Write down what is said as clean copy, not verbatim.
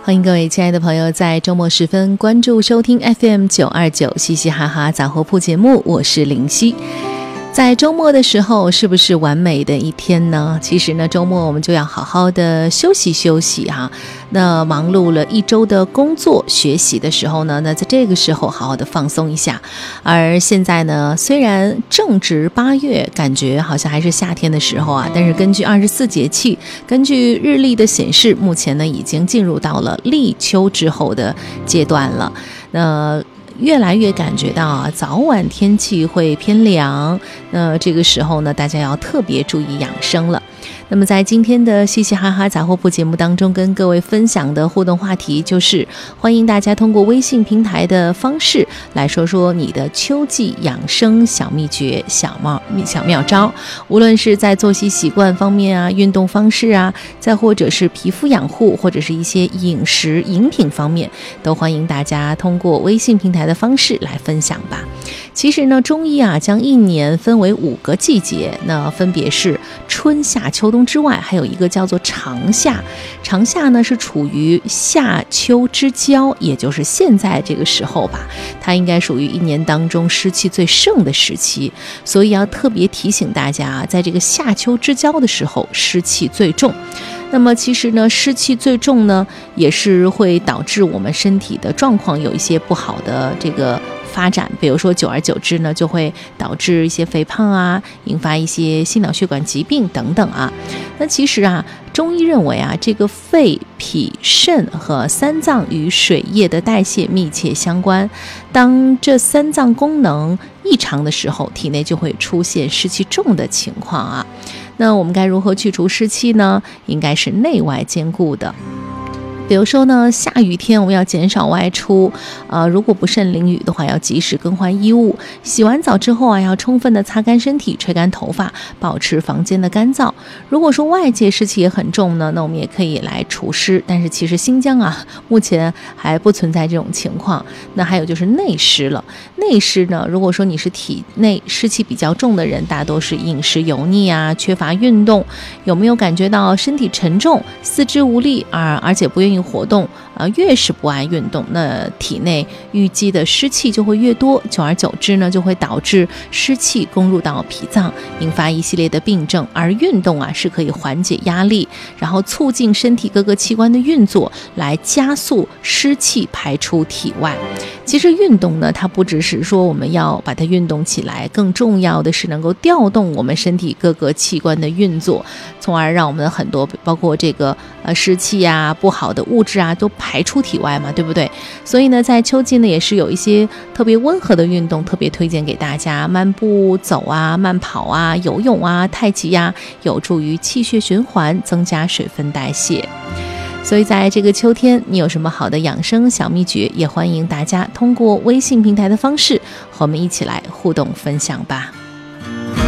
欢迎各位亲爱的朋友在周末时分关注收听 FM929 嘻嘻哈哈杂货铺节目，我是林夕。在周末的时候是不是完美的一天呢？其实呢，周末我们就要好好的休息休息哈。那忙碌了一周的工作学习的时候呢，那在这个时候好好的放松一下。而现在呢，虽然正值8月，感觉好像还是夏天的时候啊，但是根据24节气，根据日历的显示，目前呢已经进入到了立秋之后的阶段了。那越来越感觉到啊，早晚天气会偏凉，这个时候呢，大家要特别注意养生了。那么在今天的嘻嘻哈哈杂货铺节目当中，跟各位分享的互动话题就是欢迎大家通过微信平台的方式来说说你的秋季养生小秘诀、小妙招，无论是在作息习惯方面啊、运动方式啊，再或者是皮肤养护，或者是一些饮食饮品方面，都欢迎大家通过微信平台的方式来分享吧。其实呢，中医啊将一年分为5个季节，那分别是春夏秋冬之外，还有一个叫做长夏。长夏呢是处于夏秋之交，也就是现在这个时候吧，它应该属于一年当中湿气最盛的时期，所以要特别提醒大家，在这个夏秋之交的时候湿气最重。那么其实呢，湿气最重呢，也是会导致我们身体的状况有一些不好的这个发展，比如说久而久之呢，就会导致一些肥胖啊，引发一些心脑血管疾病等等啊。那其实啊，中医认为啊，这个肺、脾、肾和3脏与水液的代谢密切相关。当这3脏功能异常的时候，体内就会出现湿气重的情况啊。那我们该如何去除湿气呢？应该是内外兼顾的。比如说呢，下雨天我们要减少外出，如果不慎淋雨的话，要及时更换衣物。洗完澡之后啊，要充分的擦干身体，吹干头发，保持房间的干燥。如果说外界湿气也很重呢，那我们也可以来除湿。但是其实新疆啊，目前还不存在这种情况。那还有就是内湿了。内湿呢，如果说你是体内湿气比较重的人，大多是饮食油腻啊，缺乏运动，有没有感觉到身体沉重、四肢无力而且不愿意活动越是不爱运动，那体内淤积的湿气就会越多，久而久之呢，就会导致湿气攻入到脾脏，引发一系列的病症。而运动啊，是可以缓解压力，然后促进身体各个器官的运作，来加速湿气排出体外。其实运动呢，它不只是说我们要把它运动起来，更重要的是能够调动我们身体各个器官的运作，从而让我们的很多包括这个湿气啊、不好的物质啊都排出体外嘛，对不对？所以呢，在秋季呢，也是有一些特别温和的运动，特别推荐给大家，慢步走啊、慢跑啊、游泳啊、太极呀，有助于气血循环，增加水分代谢。所以在这个秋天，你有什么好的养生小秘诀，也欢迎大家通过微信平台的方式和我们一起来互动分享吧。